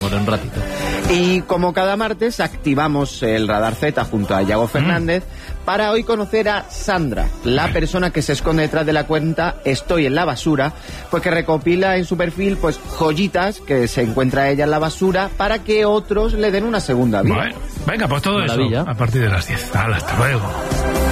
Bueno, un ratito. Y como cada martes activamos el Radar Z junto a Yago Fernández para hoy conocer a Sandra, la persona que se esconde detrás de la cuenta Estoy en la basura, pues que recopila en su perfil pues joyitas que se encuentra ella en la basura para que otros le den una segunda vida. Bueno, venga, pues todo Maravilla. eso a partir de las 10. Hasta luego.